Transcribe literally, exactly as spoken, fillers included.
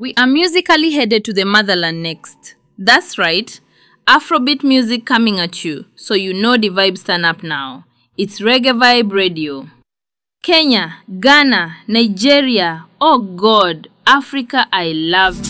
We are musically headed to the motherland next. That's right, Afrobeat music coming at you, so you know the vibes turn up now. It's Reggae Vibe Radio. Kenya, Ghana, Nigeria, oh God, Africa I love.